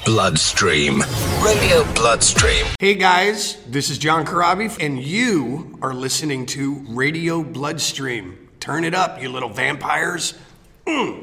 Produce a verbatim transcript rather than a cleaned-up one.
Bloodstream. Radio Bloodstream. Hey guys, this is John Corabi, and you are listening to Radio Bloodstream. Turn it up, you little vampires. Mm.